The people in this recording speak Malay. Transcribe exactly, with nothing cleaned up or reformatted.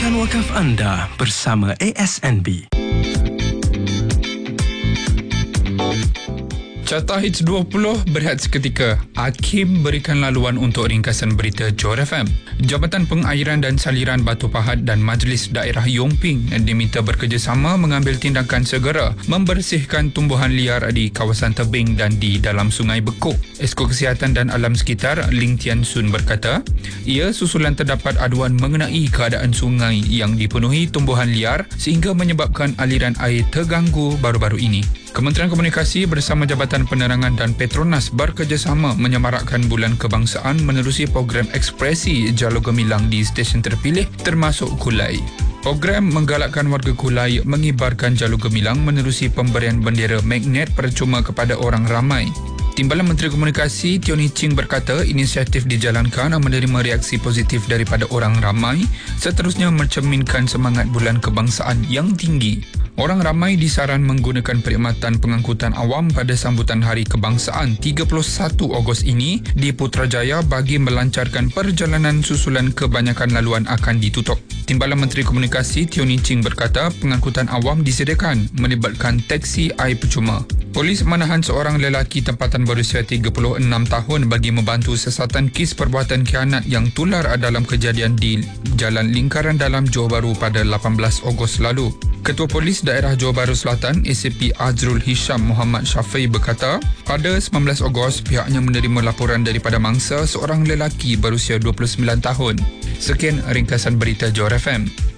Kurangkan wakaf anda bersama A S N B. Carta Hits dua puluh berehat seketika. Hakim berikan laluan untuk ringkasan berita Johor F M. Jabatan Pengairan dan Saliran Batu Pahat dan Majlis Daerah Yung Ping diminta bekerjasama mengambil tindakan segera membersihkan tumbuhan liar di kawasan tebing dan di dalam Sungai Bekuk. Esko Kesihatan dan Alam Sekitar Ling Tian Sun berkata, ia susulan terdapat aduan mengenai keadaan sungai yang dipenuhi tumbuhan liar sehingga menyebabkan aliran air terganggu baru-baru ini. Kementerian Komunikasi bersama Jabatan Penerangan dan Petronas bekerjasama menyemarakkan Bulan Kebangsaan menerusi program ekspresi Jalur Gemilang di stesen terpilih termasuk Kulai. Program menggalakkan warga Kulai mengibarkan Jalur Gemilang menerusi pemberian bendera magnet percuma kepada orang ramai. Timbalan Menteri Komunikasi Tioni Ching berkata inisiatif dijalankan menerima reaksi positif daripada orang ramai, seterusnya mencerminkan semangat Bulan Kebangsaan yang tinggi. Orang ramai disaran menggunakan perkhidmatan pengangkutan awam pada sambutan Hari Kebangsaan tiga puluh satu Ogos ini di Putrajaya bagi melancarkan perjalanan susulan kebanyakan laluan akan ditutup. Timbalan Menteri Komunikasi Tioni Ching berkata pengangkutan awam disediakan melibatkan teksi air percuma. Polis menahan seorang lelaki tempatan berusia tiga puluh enam tahun bagi membantu siasatan kes perbuatan khianat yang tular dalam kejadian di Jalan Lingkaran Dalam Johor Bahru pada lapan belas Ogos lalu. Ketua Polis Daerah Johor Bahru Selatan A C P Azrul Hisham Muhammad Syafiq berkata, pada sembilan belas Ogos pihaknya menerima laporan daripada mangsa seorang lelaki berusia dua puluh sembilan tahun. Sekian ringkasan berita Johor F M.